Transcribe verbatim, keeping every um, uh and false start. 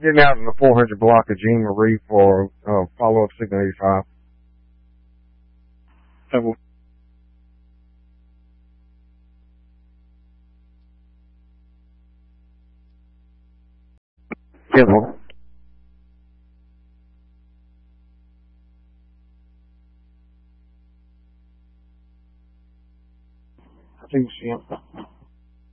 getting out in the four hundred block of Jean Marie for uh, follow-up Signal eighty-five. Double. Signal. I think she